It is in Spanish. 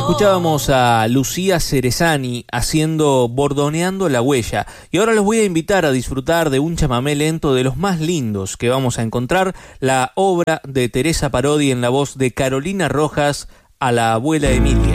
Escuchábamos a Lucía Cerezani haciendo Bordoneando la Huella, y ahora los voy a invitar a disfrutar de un chamamé lento de los más lindos que vamos a encontrar, la obra de Teresa Parodi en la voz de Carolina Rojas, a la abuela Emilia.